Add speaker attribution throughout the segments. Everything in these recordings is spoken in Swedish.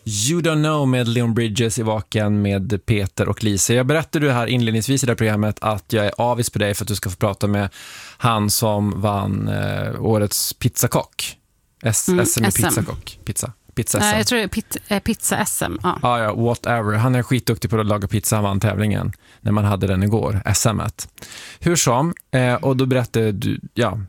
Speaker 1: You Don't Know med Leon Bridges i Vaken med Peter och Lisa. Jag berättade ju här inledningsvis i det här programmet att jag är avis på dig för att du ska få prata med han som vann årets pizzakock. SM i pizzakock. Pizza SM.
Speaker 2: Nej, jag tror det är pizza-SM.
Speaker 1: Ja, whatever. Han är skitduktig på att laga pizza. Han vann tävlingen när man hade den igår, SM-et. Hur som, och då berättade du,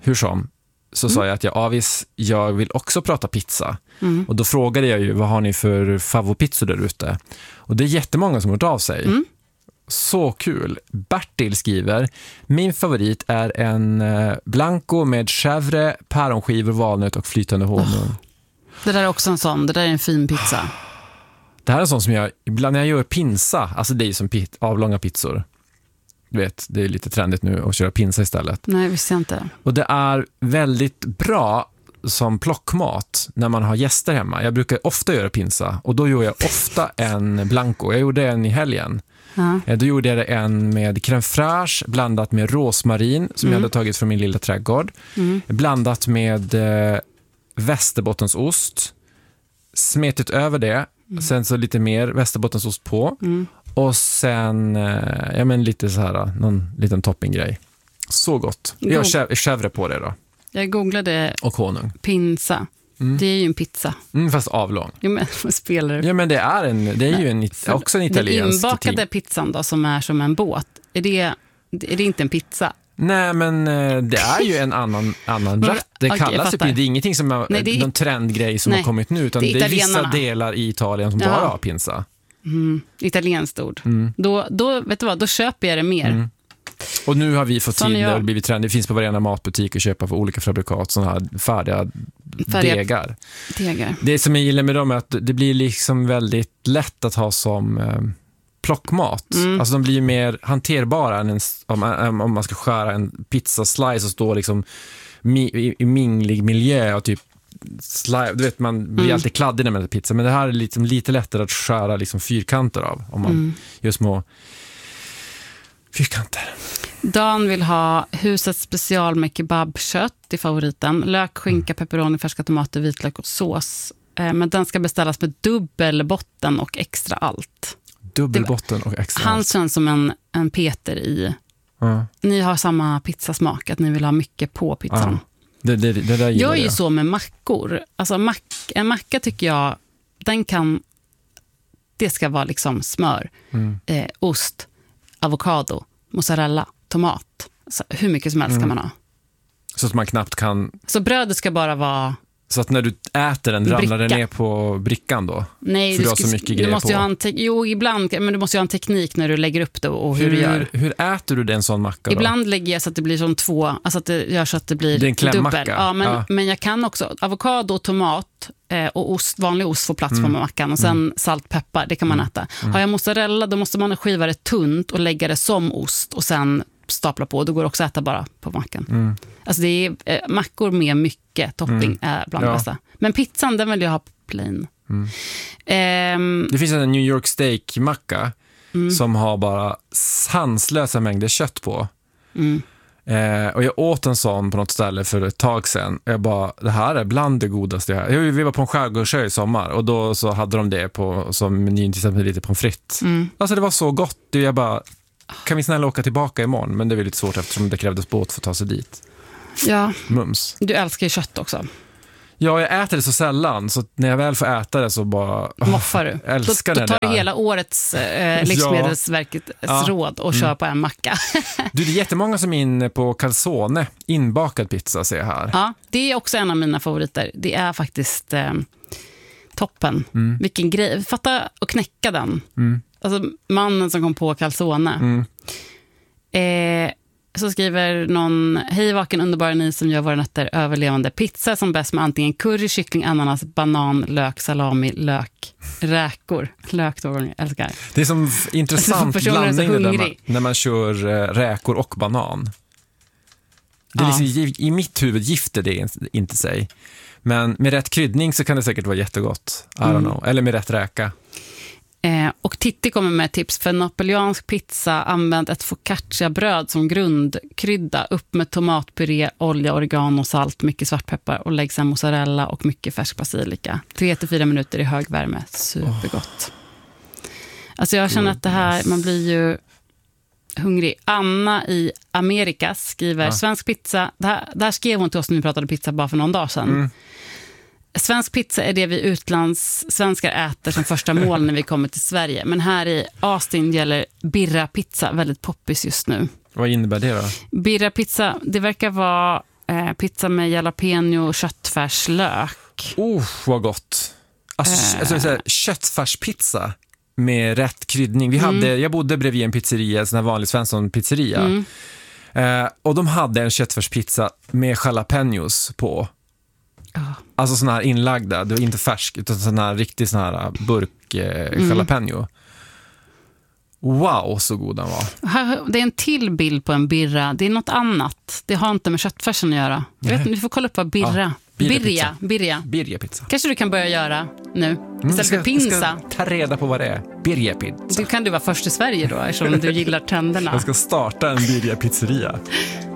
Speaker 1: så sa jag att jag vill också prata pizza. Och då frågade jag ju, vad har ni för favoritpizzor där ute? Och det är jättemånga som har hört av sig. Så kul. Bertil skriver, min favorit är en blanco med chèvre, päronskivor, valnöt och flytande honung.
Speaker 2: Det där är också en sån, det där är en fin pizza.
Speaker 1: Det här är en sån som jag, ibland när jag gör pinsa, alltså det är ju som avlånga pizzor. Du vet, det är lite trendigt nu att köra pinsa istället.
Speaker 2: Nej, visste jag inte.
Speaker 1: Och det är väldigt bra som plockmat när man har gäster hemma. Jag brukar ofta göra pinsa och då gör jag ofta en blanco. Jag gjorde en i helgen. Då gjorde jag en med crème fraîche blandat med rosmarin som jag hade tagit från min lilla trädgård. Blandat med västerbottensost. Smetit över det. Sen så lite mer västerbottensost på. Och sen lite så här, någon liten toppinggrej. Så gott. Jag har chèvre på det då.
Speaker 2: Jag googlade
Speaker 1: och honung.
Speaker 2: Pinsa. Det är ju en pizza.
Speaker 1: Fast avlång.
Speaker 2: Jo, men vad spelar du?
Speaker 1: Ja, men det är ju också en italiensk.
Speaker 2: Den inbakade pizzan då som är som en båt. Är det inte en pizza?
Speaker 1: Nej, men det är ju en annan rätt. Det kallas det är ingenting som är någon trendgrej som har kommit nu, utan det är vissa delar i Italien som bara har pinsa.
Speaker 2: Italienskt ord. Då vet du vad, då köper jag det mer.
Speaker 1: Och nu har vi fått till det och blivit trend. Det finns på varenda matbutik att köpa för olika fabrikat, sådana här färdiga degar. Det som jag gillar med dem är att det blir liksom väldigt lätt att ha som plockmat. Alltså de blir mer hanterbara än om man ska skära en pizzaslice och stå liksom i minglig miljö och typ du vet, man blir alltid kladdig när man äter pizza, men det här är liksom lite lättare att skära liksom fyrkanter av om man gör små fyrkanter.
Speaker 2: Dan vill ha husets special med kebabkött i favoriten. Lök, skinka, pepperoni, färska tomater, vitlök och sås. Men den ska beställas med dubbelbotten och extra allt.
Speaker 1: Dubbelbotten och extra
Speaker 2: Han
Speaker 1: allt.
Speaker 2: känns som en Peter i... Ni har samma pizzasmak, att ni vill ha mycket på pizzan.
Speaker 1: Det där
Speaker 2: jag är ju så med mackor. Alltså en macka tycker jag, det ska vara liksom smör, ost, avokado, mozzarella, tomat. Så hur mycket som helst kan man ha.
Speaker 1: Så att man knappt kan...
Speaker 2: Så brödet ska bara vara...
Speaker 1: Så att när du äter den ramlar den ner på brickan då?
Speaker 2: Nej,
Speaker 1: för du har så mycket grejer
Speaker 2: måste
Speaker 1: på.
Speaker 2: Ibland, men du måste ju ha en teknik när du lägger upp det och hur du gör.
Speaker 1: Hur äter du den sån macka då?
Speaker 2: Ibland lägger jag så att det blir som två, alltså att det gör så att det blir
Speaker 1: det är en klämmacka.
Speaker 2: dubbel. Ja, men jag kan också avokado, tomat och ost, vanlig ost får plats på mackan och sen salt, peppar, det kan man äta. Har jag mozzarella, då måste man skiva det tunt och lägga det som ost och sen stapla på, då går det också att äta bara på mackan. Alltså det är mackor med mycket topping är bland det bästa. Men pizzan, den vill jag ha plain.
Speaker 1: Det finns en New York steak macka som har bara sanslösa mängder kött på. Och jag åt en sån på något ställe för ett tag sedan. Jag bara, det här är bland det godaste jag har. Vi var på en skärgårdsö i sommar och då så hade de det på som menyn, till exempel lite pommes frites. Alltså det var så gott. Jag bara, kan vi snälla åka tillbaka imorgon? Men det är lite svårt eftersom det krävdes båt för att ta sig dit.
Speaker 2: Ja,
Speaker 1: mums.
Speaker 2: Du älskar ju kött också.
Speaker 1: Ja, jag äter det så sällan så när jag väl får äta det så bara
Speaker 2: moffar du.
Speaker 1: Älskar
Speaker 2: då tar du hela årets livsmedelsverkets råd och kör på en macka.
Speaker 1: Du, det är jättemånga som är inne på calzone, inbakad pizza ser jag här.
Speaker 2: Ja, det är också en av mina favoriter. Det är faktiskt toppen. Vilken grej. Fatta och knäcka den. Alltså mannen som kom på calzone. Så skriver någon: hej vaken underbara ni som gör våra nötter överlevande. Pizza som bäst med antingen curry, kyckling, ananas, banan, lök, salami, lök, räkor. Lök 2 gånger, älskar.
Speaker 1: Det är som intressant blandning när man kör räkor och banan. Det är liksom, i mitt huvud gifter det inte sig. Men med rätt kryddning så kan det säkert vara jättegott. I don't know. Eller med rätt räka.
Speaker 2: Och Titti kommer med tips för napoleansk pizza. Använd ett focaccia-bröd som grundkrydda. Upp med tomatpuré, olja, oregano, salt, mycket svartpeppar och lägg sen mozzarella och mycket färsk basilika. 3-4 minuter i hög värme. Supergott. Alltså jag känner att det här, man blir ju hungrig. Anna i Amerika skriver svensk pizza. Det här skrev hon till oss när vi pratade pizza bara för någon dag sedan. Svensk pizza är det vi utlandssvenskar äter som första mål när vi kommer till Sverige. Men här i Austin gäller birra pizza väldigt poppis just nu.
Speaker 1: Vad innebär det då?
Speaker 2: Birra pizza, det verkar vara pizza med jalapeno, köttfärs, lök.
Speaker 1: Vad gott. Alltså köttfärspizza med rätt kryddning. Jag bodde bredvid en pizzeria, en sån här vanlig Svensson pizzeria. Och de hade en köttfärspizza med jalapenos på. Alltså sån här inlagda, det var inte färsk utan sån här riktig sån här burk jalapeno. Wow, så god den var.
Speaker 2: Det är en till bild på en birra. Det är något annat. Det har inte med köttfärsen att göra. Jag vet inte, vi får kolla upp vad birra. Birria
Speaker 1: pizza.
Speaker 2: Kanske du kan börja göra nu. Istället för pinsa.
Speaker 1: Jag ska ta reda på vad det är. Birria pizza.
Speaker 2: Du kan du vara först i Sverige då, eftersom du gillar tänderna.
Speaker 1: Jag ska starta en birria pizzeria.